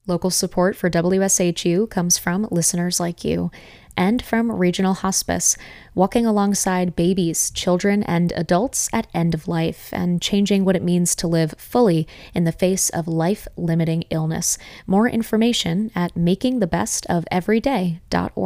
Local support for WSHU comes from listeners like you and from Regional Hospice, walking alongside babies, children, and adults at end of life and changing what it means to live fully in the face of life-limiting illness. More information at makingthebestofeveryday.org.